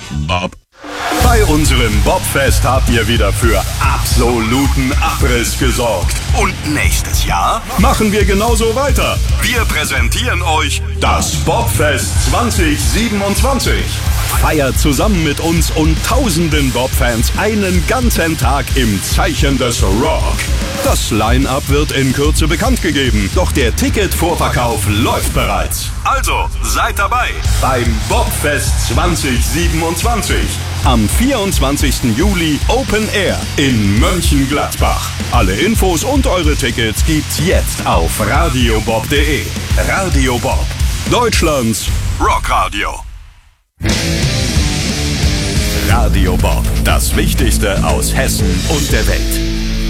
Bob. Bei unserem Bobfest habt ihr wieder für absoluten Abriss gesorgt. Und nächstes Jahr machen wir genauso weiter. Wir präsentieren euch das Bobfest 2027. Feiert zusammen mit uns und tausenden Bob-Fans einen ganzen Tag im Zeichen des Rock. Das Line-Up wird in Kürze bekannt gegeben, doch der Ticketvorverkauf läuft bereits. Also seid dabei beim Bobfest 2027. Am 24. Juli Open Air in Mönchengladbach. Alle Infos und eure Tickets gibt's jetzt auf radiobob.de. Radio Bob, Deutschlands Rockradio. Radio Bob, das Wichtigste aus Hessen und der Welt.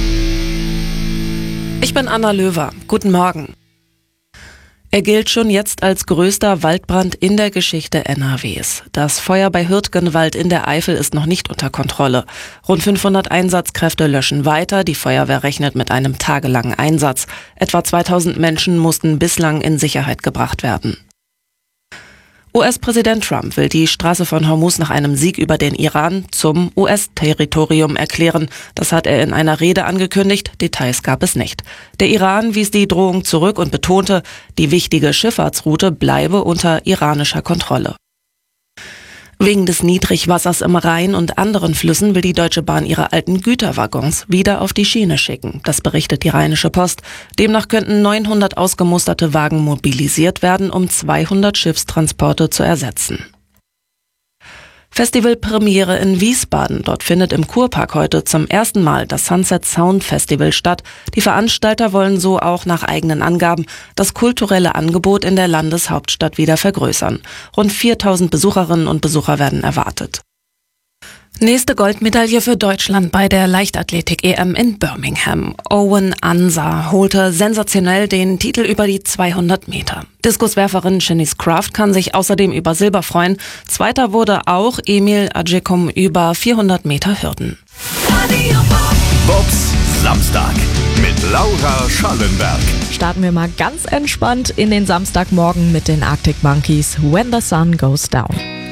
Ich bin Anna Löwer. Guten Morgen. Er gilt schon jetzt als größter Waldbrand in der Geschichte NRWs. Das Feuer bei Hürtgenwald in der Eifel ist noch nicht unter Kontrolle. Rund 500 Einsatzkräfte löschen weiter. Die Feuerwehr rechnet mit einem tagelangen Einsatz. Etwa 2000 Menschen mussten bislang in Sicherheit gebracht werden. US-Präsident Trump will die Straße von Hormuz nach einem Sieg über den Iran zum US-Territorium erklären. Das hat er in einer Rede angekündigt. Details gab es nicht. Der Iran wies die Drohung zurück und betonte, die wichtige Schifffahrtsroute bleibe unter iranischer Kontrolle. Wegen des Niedrigwassers im Rhein und anderen Flüssen will die Deutsche Bahn ihre alten Güterwaggons wieder auf die Schiene schicken. Das berichtet die Rheinische Post. Demnach könnten 900 ausgemusterte Wagen mobilisiert werden, um 200 Schiffstransporte zu ersetzen. Festivalpremiere in Wiesbaden. Dort findet im Kurpark heute zum ersten Mal das Sunset Sound Festival statt. Die Veranstalter wollen so auch nach eigenen Angaben das kulturelle Angebot in der Landeshauptstadt wieder vergrößern. Rund 4000 Besucherinnen und Besucher werden erwartet. Nächste Goldmedaille für Deutschland bei der Leichtathletik-EM in Birmingham. Owen Ansah holte sensationell den Titel über die 200 Meter. Diskuswerferin Shanice Kraft kann sich außerdem über Silber freuen. Zweiter wurde auch Emil Adjekum über 400 Meter Hürden. Bobs Samstag mit Laura Schallenberg. Starten wir mal ganz entspannt in den Samstagmorgen mit den Arctic Monkeys, When the Sun Goes Down.